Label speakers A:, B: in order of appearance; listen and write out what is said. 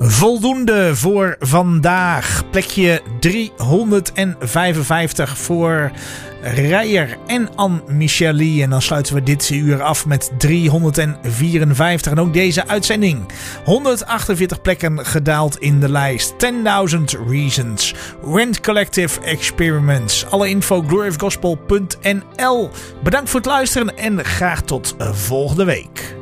A: Voldoende voor vandaag. Plekje 355 voor Rijer en Anne-Michel. En dan sluiten we dit uur af met 354. En ook deze uitzending. 148 plekken gedaald in de lijst. 10,000 Reasons. Rent Collective Experiments. Alle info gloryofgospel.nl. Bedankt voor het luisteren en graag tot volgende week.